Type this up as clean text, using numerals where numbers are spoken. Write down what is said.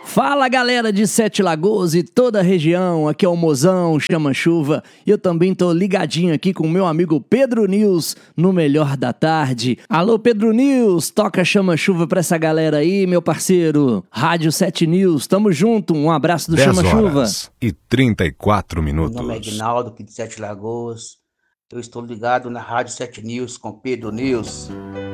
Fala galera de Sete Lagoas e toda a região, aqui é o Mozão, Chama Chuva, e eu também tô ligadinho aqui com o meu amigo Pedro News no Melhor da Tarde. Alô Pedro News, toca Chama Chuva pra essa galera aí, meu parceiro. Rádio 7 News, tamo junto, um abraço do Chama Chuva. 10h34. Meu nome é Aguinaldo, aqui de Sete Lagoas. Eu estou ligado na Rádio 7 News com Pedro News.